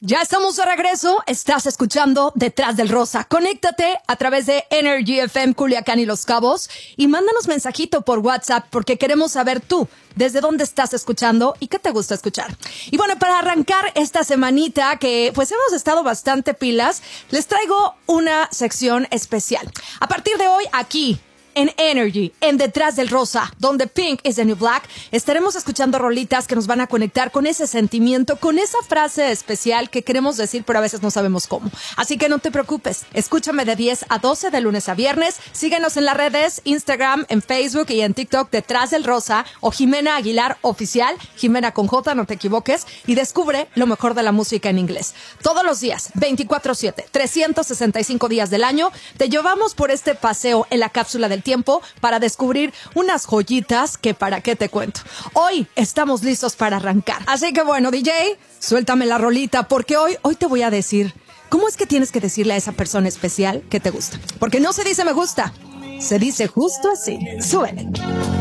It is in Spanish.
Ya estamos de regreso, estás escuchando Detrás del Rosa. Conéctate a través de Energy FM Culiacán y Los Cabos y mándanos mensajito por WhatsApp porque queremos saber tú desde dónde estás escuchando y qué te gusta escuchar. Y bueno, para arrancar esta semanita que pues hemos estado bastante pilas, les traigo una sección especial. A partir de hoy aquí en Energy, en Detrás del Rosa, donde Pink is the New Black, estaremos escuchando rolitas que nos van a conectar con ese sentimiento, con esa frase especial que queremos decir, pero a veces no sabemos cómo. Así que no te preocupes, escúchame de 10 a 12 de lunes a viernes. Síguenos en las redes, Instagram, en Facebook y en TikTok, Detrás del Rosa o Jimena Aguilar Oficial, Jimena con J, no te equivoques, y descubre lo mejor de la música en inglés. Todos los días, 24/7, 365 días del año, te llevamos por este paseo en la cápsula del tiempo para descubrir unas joyitas que para qué te cuento. Hoy estamos listos para arrancar. Así que bueno, DJ, suéltame la rolita porque hoy te voy a decir cómo es que tienes que decirle a esa persona especial que te gusta. Porque no se dice me gusta, se dice justo así. Súbele.